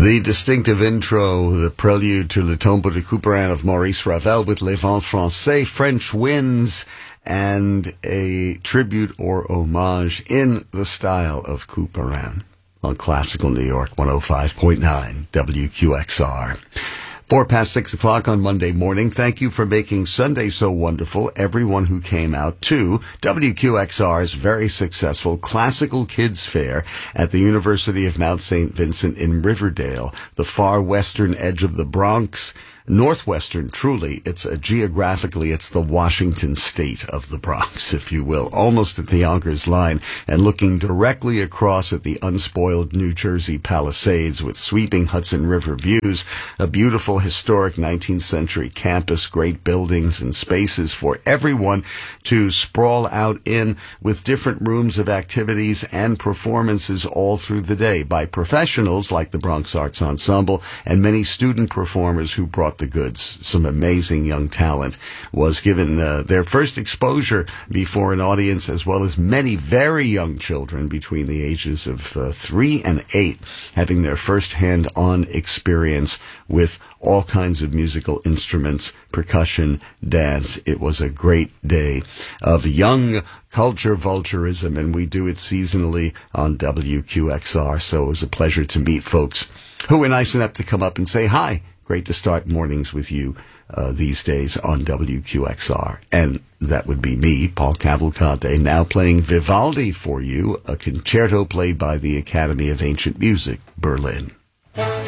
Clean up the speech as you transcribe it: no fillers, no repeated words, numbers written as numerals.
The distinctive intro, the prelude to Le Tombeau de Couperin of Maurice Ravel with Les Vents Français, French winds, and a tribute or homage in the style of Couperin on Classical New York 105.9 WQXR. 6:04 on Monday morning. Thank you for making Sunday so wonderful, everyone who came out to WQXR's very successful Classical Kids Fair at the University of Mount St. Vincent in Riverdale, the far western edge of the Bronx. Northwestern, truly, geographically, it's the Washington state of the Bronx, if you will, almost at the Yonkers line, and looking directly across at the unspoiled New Jersey Palisades with sweeping Hudson River views, a beautiful historic 19th century campus, great buildings and spaces for everyone to sprawl out in, with different rooms of activities and performances all through the day by professionals like the Bronx Arts Ensemble and many student performers who brought the goods. Some amazing young talent was given their first exposure before an audience, as well as many very young children between the ages of 3 and 8 having their first hand-on experience with all kinds of musical instruments, percussion, dance. It was a great day of young culture vulturism, and we do it seasonally on WQXR, so it was a pleasure to meet folks who were nice enough to come up and say hi. Great to start mornings with you these days on WQXR. And that would be me, Paul Cavalcante, now playing Vivaldi for you, a concerto played by the Academy of Ancient Music, Berlin.